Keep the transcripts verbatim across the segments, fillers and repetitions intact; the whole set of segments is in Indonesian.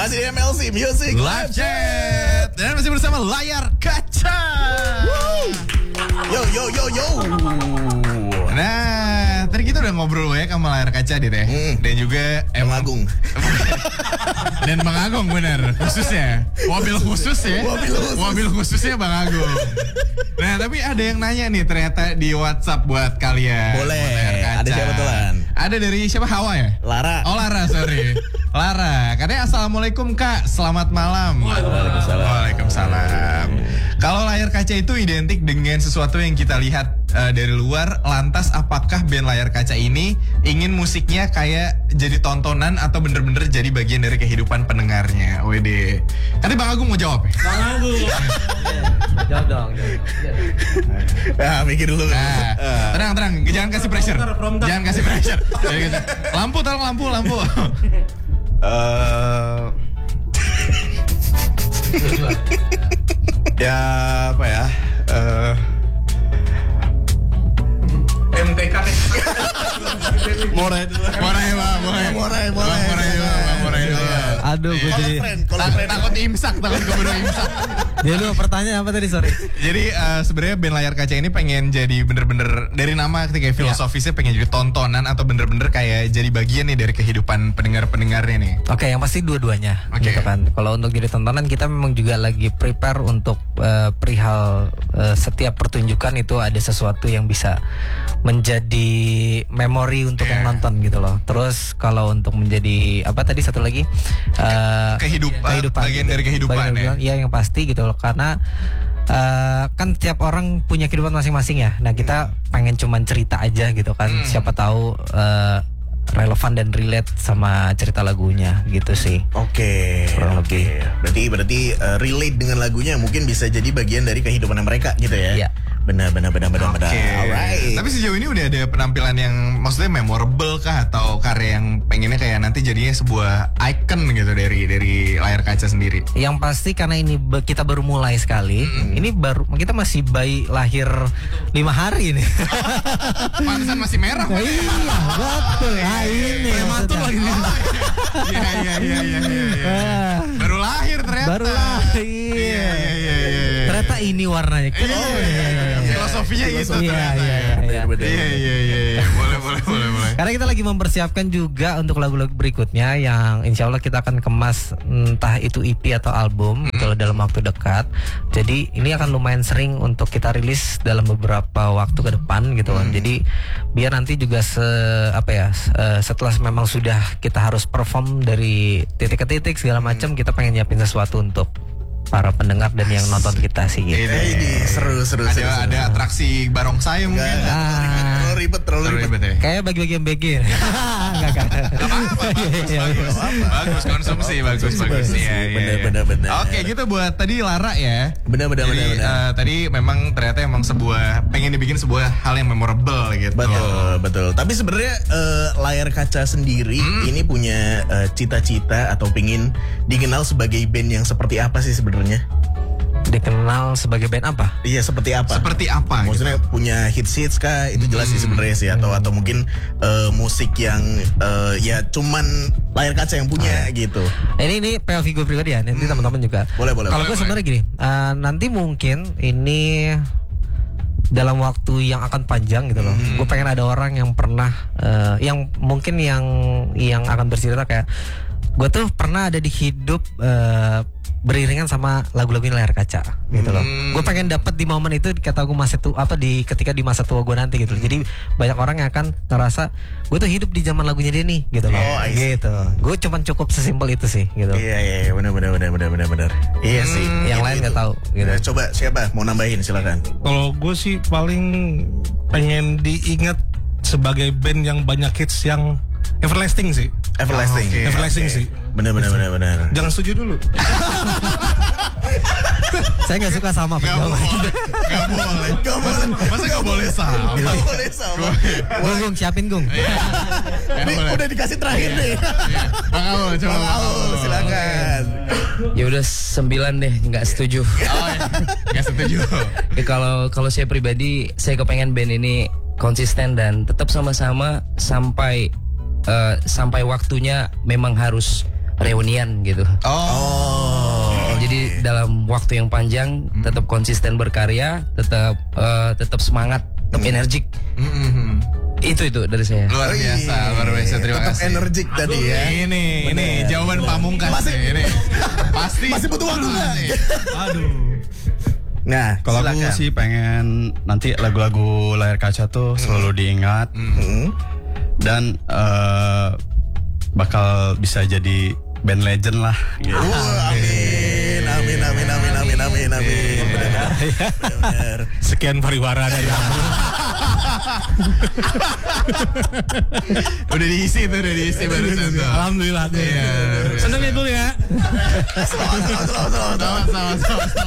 Masih di M L C Music Live Chat. Dan masih bersama Layar Kaca. Yo yo yo yo. Nah, tadi kita udah ngobrol ya sama Layar Kaca deh deh. Hmm. Dan juga Bang Agung. Dan Bang Agung benar, khususnya. Mobil khusus ya. Mobil khusus. Mobil khususnya Bang Agung. Nah, tapi ada yang nanya nih ternyata di WhatsApp buat kalian. Boleh. Buat Layar Kaca. Ada siapa tuh, Lan? Ada dari siapa? Hawa ya? Lara. Oh Lara, sorry. Lara, katanya assalamualaikum Kak, selamat malam. Waalaikumsalam. Waalaikumsalam. Kalau layar kaca itu identik dengan sesuatu yang kita lihat uh, dari luar, lantas apakah band Layar Kaca ini ingin musiknya kayak jadi tontonan atau bener-bener jadi bagian dari kehidupan pendengarnya? Wede. Tadi Bang Agung mau jawab ya? Bang Agung. Jawab dong. Nah, mikir dulu. Nah, tenang, tenang, jangan kasih pressure. Prompter, prompter. Jangan kasih pressure. Jadi gitu. Lampu, tolong lampu, lampu. Eh, ya apa ya? Eh, M T K. Morai dulu. Morai, Bang, Morai. Morai, Bang, Morai dulu, Bang, Morai dulu. Aduh, gue jadi Kalau Tak- Takut imsak, takut keburu imsak. dia lu pertanyaan apa tadi, sorry? Jadi uh, sebenarnya band Layar Kaca ini pengen jadi bener-bener dari nama ketika filosofisnya pengen jadi tontonan atau bener-bener kayak jadi bagian nih dari kehidupan pendengar-pendengarnya nih. Oke, yang pasti dua-duanya, Oke. gitu kan. Kalau untuk jadi tontonan kita memang juga lagi prepare untuk uh, perihal uh, setiap pertunjukan itu ada sesuatu yang bisa menjadi memori untuk Yeah. yang nonton gitu loh. Terus kalau untuk menjadi apa tadi satu lagi uh, Kehidupan, bagian dari kehidupan bagian ya. Iya, yang pasti gitu loh, karena uh, kan tiap orang punya kehidupan masing-masing ya. Nah kita pengen cuman cerita aja gitu kan. Hmm. Siapa tahu uh, relevan dan relate sama cerita lagunya gitu sih. Oke, Kurang oke. lebih. Berarti berarti uh, relate dengan lagunya mungkin bisa jadi bagian dari kehidupan mereka gitu ya. Iya. Benar benar benar benar benar. Oke. Alright. Tapi sejauh ini udah ada penampilan yang maksudnya memorable kah atau karya yang pengennya kayak nanti jadinya sebuah icon gitu dari dari Layar Kaca sendiri? Yang pasti karena ini be- kita baru mulai sekali. Mm-hmm. Ini baru kita masih bayi lahir lima hari nih. Pantesan masih merah. Pak. Iya, betul. Nah, ini Prematur maksudnya. lagi nih. Iya iya iya iya iya. Ah. Baru lahir ternyata. Baru lahir. Iya iya iya iya. Ternyata ini warnanya. Iya, iya, iya. Filosofinya itu Iya, ternyata. iya, ya. iya. Benar. Iya iya iya iya. Boleh boleh boleh boleh. Karena kita lagi mempersiapkan juga untuk lagu-lagu berikutnya yang insya Allah kita akan kemas entah itu E P atau album Hmm. kalau dalam waktu dekat. Jadi ini akan lumayan sering untuk kita rilis dalam beberapa waktu ke depan gitu kan. Hmm. Jadi biar nanti juga se apa ya eh, setelah memang sudah kita harus perform dari titik ke titik segala macam, kita pengen nyiapin sesuatu untuk para pendengar dan yang nonton kita sih gitu. Eh, ini seru seru Ada seru. seru. ada atraksi barongsai mungkin. Enggak, Ah. terlalu ribet, terlalu Terlalu ribet. ribet ya. Kayak bagi-bagi yang B G. Enggak kan. Gak apa-apa, bagus, Iya, bagus, bagus konsumsi, bagus, bagus. Iya, iya, Bener, iya. bener, bener. Oke, gitu buat tadi Lara ya. Benar benar Jadi benar benar. eh, tadi memang ternyata emang sebuah pengen dibikin sebuah hal yang memorable gitu. Betul, betul. Tapi sebenarnya eh, Layar Kaca sendiri Hmm. ini punya eh, cita-cita atau pingin dikenal sebagai band yang seperti apa sih sebenarnya? Dikenal sebagai band apa? Iya, seperti apa? Seperti apa? Maksudnya punya hits hits kah? Itu jelas sih sebenarnya sih, atau atau mungkin eh, musik yang eh, ya cuman Layar Kaca yang punya gitu. Ini ini P O V gue pribadi ya, nanti teman-teman juga. Boleh, boleh, Kalau boleh, gue sebenarnya gini, eh, nanti mungkin ini dalam waktu yang akan panjang gitu loh. Gue pengen ada orang yang pernah, eh, yang mungkin yang yang akan bercerita kayak gue tuh pernah ada di hidup eh, beriringan sama lagu-lagu Layar Kaca gitu loh. Hmm. Gue pengen dapat di momen itu kata gue masa tua apa di ketika di masa tua gue nanti gitu. Jadi banyak orang yang akan ngerasa gue tuh hidup di zaman lagunya dia nih gitu loh. Oh, I see. Gitu. Gue cuman cukup sesimpel itu sih gitu. Iya iya iya, benar benar benar benar benar benar. Iya sih. Yang Itu- lain itu. nggak tahu gitu. Nah, coba siapa mau nambahin silakan. Kalau gue sih paling pengen diingat sebagai band yang banyak hits yang everlasting sih. Everlasting. Oke, Everlasting Oke. sih. Benar benar benar benar. Jangan setuju dulu. Saya nggak suka sama Gak penjawab. boleh, gak boleh. Gak boleh. Masa gak boleh sama? Gak boleh sama. Gung, Gung, siapin Gung. Gak Ini boleh. udah dikasih terakhir nih. Bang Aul, coba Bang Bang Aul, Aul. silakan. Ya udah sembilan deh, nggak setuju. Oh, ya. Gak setuju. Ya, kalau kalau saya pribadi, saya kepengen band ini konsisten dan tetap sama-sama sampai eh, sampai waktunya memang harus reunian gitu. Oh. Jadi dalam waktu yang panjang tetap konsisten berkarya, tetap uh, tetap semangat, tetap energik. Mm-hmm. Itu itu dari saya. Luar biasa, luar biasa. Terima Tetap kasih. energik tadi ya. Ini, ini Bener, jawaban bener. pamungkas Masih- nih, ini. Pasti. Masih butuh waktu nggak? Aduh. Nah, Kalau aku silakan. sih pengen nanti lagu-lagu layar kaca tuh selalu diingat Hmm. dan eh, bakal bisa jadi band legend lah. Gitu. Wah, amin, amin, amin, amin, amin, amin, amin. Benar-benar. Benar-benar. Sekian pariwara dari aku. Udah diisi tuh, udah diisi barusan tuh. Alhamdulillah. Iya. Seneng ya gue ya. Sama-sama.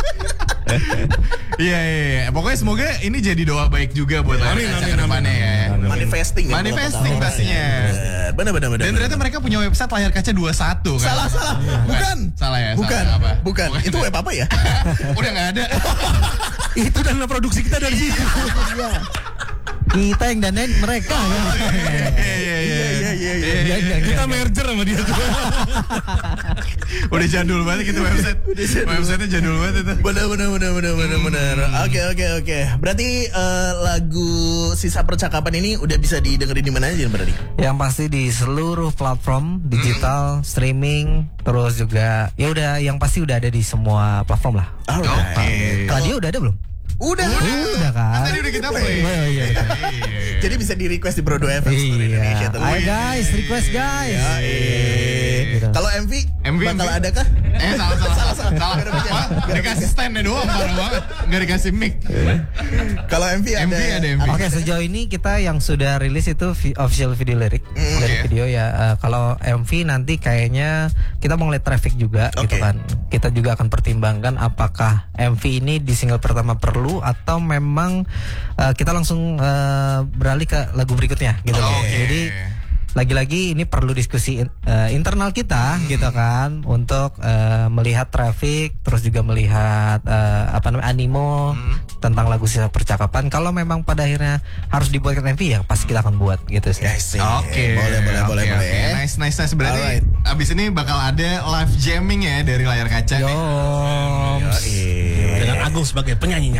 Iya, iya, iya. Pokoknya semoga ini jadi doa baik juga buat layar Amin, kaca amin, ke depannya ya. Manifesting ya. Manifesting kalau kata pastinya. orang. Benar, benar, benar. Dan ternyata mereka punya website layar kaca dua puluh satu kan? Salah, salah. Bukan. Salah ya? Bukan. Salah apa? Bukan. Itu web apa ya? Udah gak ada. Itu dana produksi kita dari situ. Kita yang danain mereka ya. Iya, iya, iya. Iya, iya, iya. Iya, iya, Kita merger sama dia tuh. Udah jadul banget gitu website. Websitenya jadul banget itu. Benar, benar, benar, benar, benar, benar. Oke, oke, oke. Berarti eh, lagu Sisa Percakapan ini udah bisa didengerin di mana aja berarti? Yang pasti di seluruh platform digital, streaming, terus juga ya udah yang pasti udah ada di semua platform lah. Alright. Oke. Radio udah ada belum? Udah. Udah kan? Tadi udah kita play. Oh, iya, betul. Jadi bisa di request di Brodo F M Store Indonesia. Iya. Ayo guys, request guys. Ya, eh. Gitu. Kalau M V, M V, bakal M V. ada kah? Eh salah salah salah salah. salah. Gak ada punya. Wah, dikasih standnya doang parah banget. Gak dikasih mic. Kalau M V ada. M V ada M V. Oke, sejauh ini kita yang sudah rilis itu vi- official video lirik dari oke. video ya. Eh, kalau M V nanti kayaknya kita mau ngeliat traffic juga Oke. gitu kan. Kita juga akan pertimbangkan apakah M V ini di single pertama perlu atau memang eh, kita langsung eh, beralih ke lagu berikutnya gitu loh. Oke. Jadi lagi-lagi ini perlu diskusi in- eh, internal kita gitu kan untuk eh, melihat traffic terus juga melihat eh, apa namanya animo tentang lagu Sisa Percakapan. Kalau memang pada akhirnya harus dibuatkan M V ya pasti kita akan buat gitu sih. Guys, Oke. Boleh, boleh, Oke, boleh, oke. boleh. Nice, nice, nice. Berarti Alright. abis ini bakal ada live jamming ya dari layar kaca. Yo, Dengan Agung sebagai penyanyinya.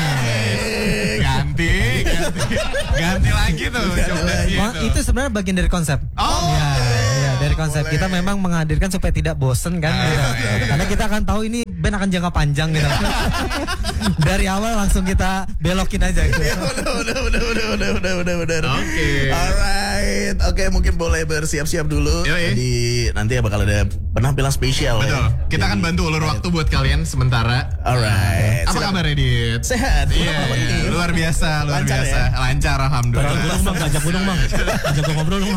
Eh, ganti, ganti, ganti lagi tuh. Coba Wah, gitu. itu sebenarnya bagian dari konsep. Oh, Ya, ya, dari konsep boleh. kita memang menghadirkan supaya tidak bosen kan. Ah, gitu. iya, iya. Karena kita akan tahu ini band akan jangka panjang gitu. Dari awal langsung kita belokin aja gitu. Ya, udah, udah, udah, udah, udah, udah, udah, udah. Oke. Alright. Oke, mungkin boleh bersiap-siap dulu. Yoi. Di nanti bakal ada penampilan spesial. betul. ya. Kita akan Jadi, bantu ulur waktu buat kalian sementara. Alright. Apa Silakan. kabar Edit? Sehat. Iya, iya. luar biasa, luar Lancar biasa. ya? Lancar, Ajak alhamdulillah. gue dong bang, ajak gue dong bang. Ajak gue ngobrol dong bang.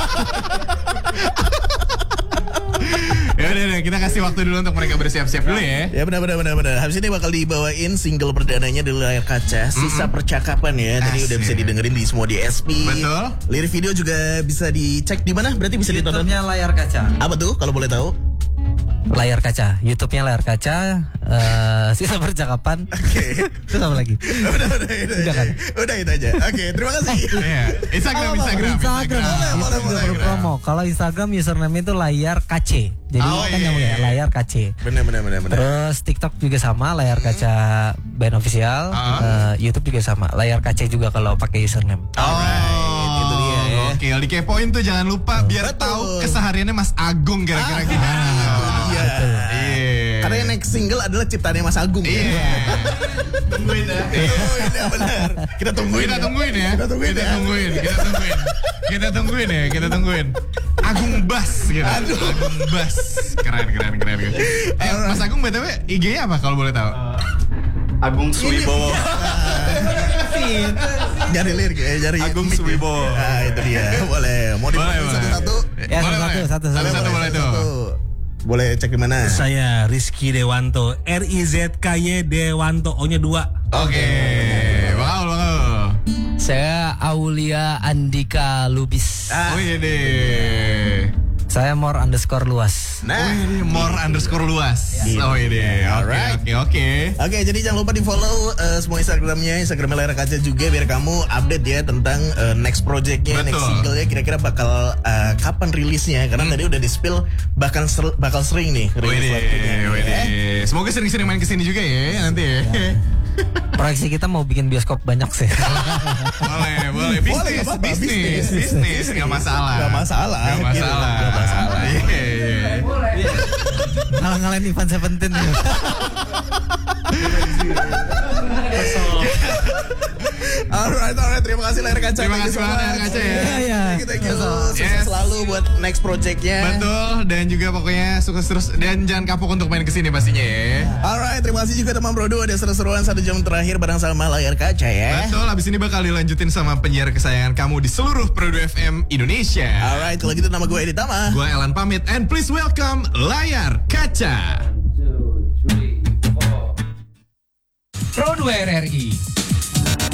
Ya udah, udah, kita kasih waktu dulu untuk mereka bersiap-siap dulu ya. Ya benar benar benar benar. Habis ini bakal dibawain single perdananya dari layar kaca, Sisa Percakapan ya. Tadi udah bisa Asik. didengerin di semua D S P. Betul. Lirik video juga bisa dicek di mana? Berarti bisa ditonton. YouTube-nya layar kaca. Apa tuh kalau boleh tahu? Layar kaca, YouTube-nya layar kaca, eh Sisa Percakapan. Oke. Terus apa lagi? udah udah itu Udah aja. kan? Udah itu aja. Oke, terima kasih. Iya. Instagram, Apa? Instagram, Instagram. Boleh, Itu boleh, juga boleh. perlu promo. Kalau Instagram username itu layar K C. Jadi Oh, kan iya, nyambung ya, iya. layar K C. Benar benar benar benar. Terus TikTok juga sama, layar kaca band official. Ah. Eh, YouTube juga sama, layar K C juga kalau pakai username. Oh, itu dia ya. Oke, dikepoin tuh jangan lupa biar Betul. tahu kesehariannya Mas Agung kira-kira gimana. Iya. Iya. Karena yang next single adalah ciptaannya Mas Agung. Iya. Ya? Tungguin ya. Tungguin ya benar. Kita tungguin. Kita tungguin ya. Kita tungguin Kita ya. tungguin. Kita tungguin. Kita tungguin ya. Kita tungguin. Agung Bas gitu. Aduh. Agung Bas. Keren, keren, keren. keren. Eh, Mas Agung B T W I G-nya apa kalau boleh tahu? Agung Suwibowo. Nyari lirik ya, nyari Agung mic ya. Suwibowo. Ah, itu dia. Boleh. Mau Boleh, dipanggil boleh. satu-satu? Ya, Boleh, satu-satu, boleh. satu-satu. Satu-satu boleh tuh. Satu. Boleh cek di mana? Saya Rizky Dewanto, R I Z K Y Dewanto, O-nya dua. Oke. Bang Aul, Bang Aul. Saya Aulia Andika Lubis. Oh iya deh. Saya more underscore luas. Oh ini more underscore luas. Oh ini, oke Alright. oke oke. Oke, jadi jangan lupa di follow uh, semua Instagramnya, Instagramnya Layar Kaca juga biar kamu update ya tentang uh, next projectnya, next Betul. single-nya kira-kira bakal uh, kapan rilisnya. Karena tadi udah di spill bakal ser- bakal sering nih rilis Wede, waktunya. wede. Ya. Semoga sering-sering main kesini juga ya nanti ya. Proyeksi kita mau bikin bioskop banyak sih. Boleh, boleh. Boleh, Bisnis, nggak apa-apa, bisnis, bisnis, nggak masalah. Nggak masalah, Nggak gitu. masalah. Nggak masalah. Iya, iya. Ngalah-ngalahin Ivan Seventeen ya. Alright, alright. Terima kasih Layar Kaca. Terima Thank you kasih so banget, Layar much. Kaca, ya. Iya, iya. Thank you, thank you. Sukses Yes. selalu buat next projectnya. Betul, dan juga pokoknya sukses terus dan jangan kapok untuk main kesini pastinya ya. Alright, terima kasih juga teman Brodo. Ada seru-seruan satu jam terakhir bareng sama Layar Kaca ya. Betul, abis ini bakal dilanjutin sama penyiar kesayangan kamu di seluruh Prodo F M Indonesia. Alright, kalau gitu nama gue Edi Tama. Gue Elan pamit and please welcome Layar Kaca. Pro dua R R I